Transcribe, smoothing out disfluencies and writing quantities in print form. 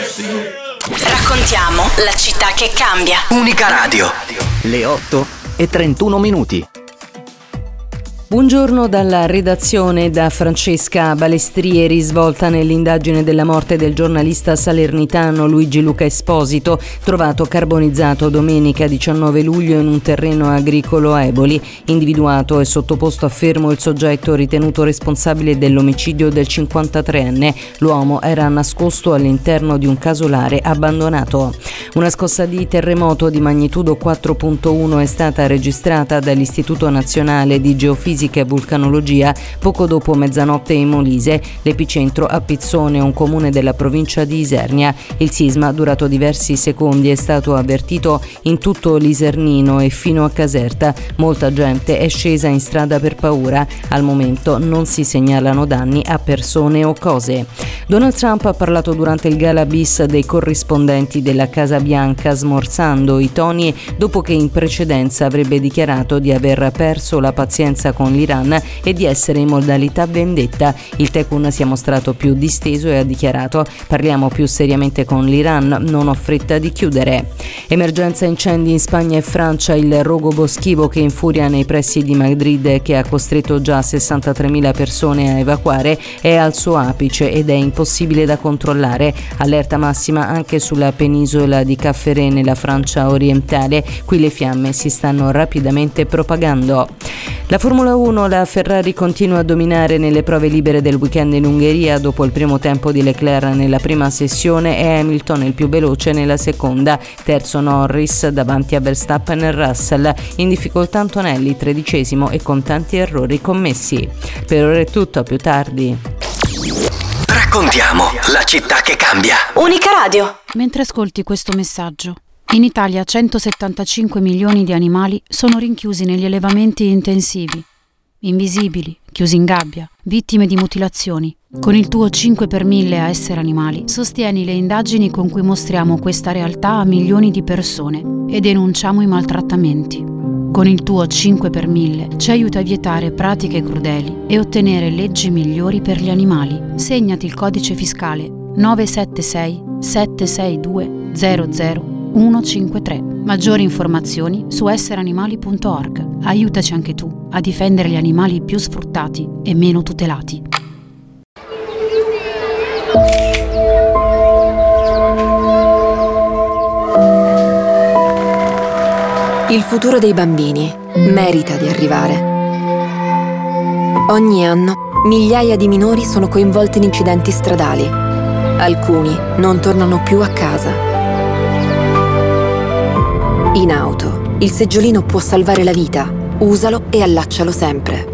Raccontiamo la città che cambia. Unica Radio. Le 8:31. Buongiorno dalla redazione, da Francesca Balestrieri. Svolta nell'indagine della morte del giornalista salernitano Luigi Luca Esposito, trovato carbonizzato domenica 19 luglio in un terreno agricolo a Eboli. Individuato e sottoposto a fermo il soggetto ritenuto responsabile dell'omicidio del 53enne. L'uomo era nascosto all'interno di un casolare abbandonato. Una scossa di terremoto di magnitudo 4.1 è stata registrata dall'Istituto Nazionale di Geofisica e Vulcanologia poco dopo mezzanotte in Molise, l'epicentro a Pizzone, un comune della provincia di Isernia. Il sisma, durato diversi secondi, è stato avvertito in tutto l'Isernino e fino a Caserta. Molta gente è scesa in strada per paura. Al momento non si segnalano danni a persone o cose. Donald Trump ha parlato durante il gala bis dei corrispondenti della Casa Bianca, smorzando i toni dopo che in precedenza avrebbe dichiarato di aver perso la pazienza con l'Iran e di essere in modalità vendetta. Il Tekun si è mostrato più disteso e ha dichiarato: parliamo più seriamente con l'Iran, non ho fretta di chiudere. Emergenza incendi in Spagna e Francia. Il rogo boschivo che infuria nei pressi di Madrid e che ha costretto già 63.000 persone a evacuare è al suo apice ed è impossibile da controllare. Allerta massima anche sulla penisola di Cafferé nella Francia orientale. Qui le fiamme si stanno rapidamente propagando. La Formula 1, la Ferrari continua a dominare nelle prove libere del weekend in Ungheria. Dopo il primo tempo di Leclerc nella prima sessione è Hamilton il più veloce nella seconda, terzo Norris davanti a Verstappen e Russell, in difficoltà Antonelli 13° e con tanti errori commessi. Per ora è tutto, a più tardi. Raccontiamo la città che cambia. Unica Radio. Mentre ascolti questo messaggio, in Italia 175 milioni di animali sono rinchiusi negli allevamenti intensivi, invisibili, chiusi in gabbia, vittime di mutilazioni. Con il tuo 5 per 1000 a Essere Animali sostieni le indagini con cui mostriamo questa realtà a milioni di persone e denunciamo i maltrattamenti. Con il tuo 5 per 1000 ci aiuta a vietare pratiche crudeli e ottenere leggi migliori per gli animali. Segnati il codice fiscale 976 762 00153. Maggiori informazioni su essereanimali.org. Aiutaci anche tu a difendere gli animali più sfruttati e meno tutelati. Il futuro dei bambini merita di arrivare. Ogni anno migliaia di minori sono coinvolti in incidenti stradali. Alcuni non tornano più a casa. In auto, il seggiolino può salvare la vita. Usalo e allaccialo sempre.